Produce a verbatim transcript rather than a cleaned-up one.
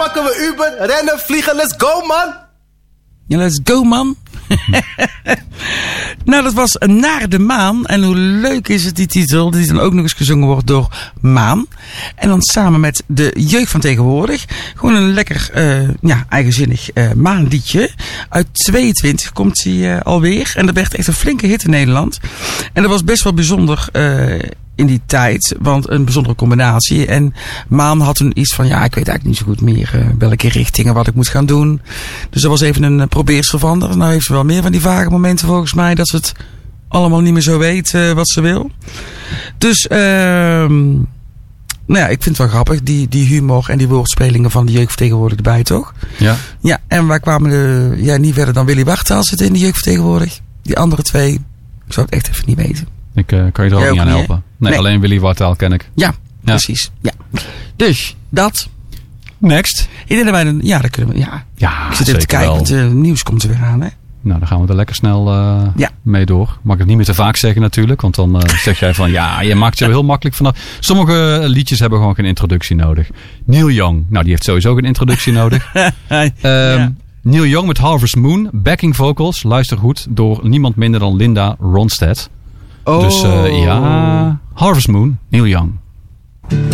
Pakken we Uber, rennen, vliegen, let's go man! Ja, let's go man! Nou, dat was Naar de Maan. En hoe leuk is het, die titel, die dan ook nog eens gezongen wordt door Maan. En dan samen met de jeugd van tegenwoordig. Gewoon een lekker, uh, ja, eigenzinnig uh, maanliedje. Uit tweeëntwintig komt hij uh, alweer. En dat werd echt een flinke hit in Nederland. En dat was best wel bijzonder uh, in die tijd. Want een bijzondere combinatie. En Maan had toen iets van, ja, ik weet eigenlijk niet zo goed meer uh, welke richtingen wat ik moet gaan doen. Dus dat was even een uh, probeersel van. Nou heeft ze wel meer van die vage momenten volgens mij. Dat ze het allemaal niet meer zo weet uh, wat ze wil. Dus, uh, nou ja, ik vind het wel grappig. Die, die humor en die woordspelingen van de jeugdvertegenwoordiger erbij, toch? Ja. Ja, en waar kwamen de, ja, niet verder dan Willy Wartaal zitten in de jeugdvertegenwoordiger. Die andere twee, ik zou het echt even niet weten. Ik uh, kan je er ook Jij niet ook aan niet, helpen. Nee, nee, alleen Willy Wartaal ken ik. Ja, Ja. precies. Ja. Dus, dat. Next. Ik denk dat wij, een, ja, dat kunnen we, ja. Ja, Ik zit even te kijken, wel. want het uh, nieuws komt er weer aan, hè. Nou, dan gaan we er lekker snel uh, Ja. mee door. Mag ik het niet meer te vaak zeggen natuurlijk. Want dan uh, zeg jij van, ja, je maakt je er heel makkelijk vanaf. Sommige liedjes hebben gewoon geen introductie nodig. Neil Young, nou die heeft sowieso geen introductie nodig. um, Ja. Neil Young met Harvest Moon. Backing vocals, luister goed, door niemand minder dan Linda Ronstadt. Oh. Dus uh, ja, Harvest Moon, Neil Young.